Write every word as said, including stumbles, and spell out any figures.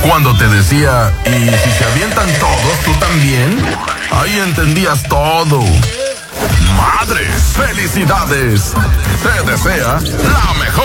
Cuando te decía, ¿y si se avientan todos, tú también? Ahí entendías todo. Madres, felicidades. Te desea la mejor.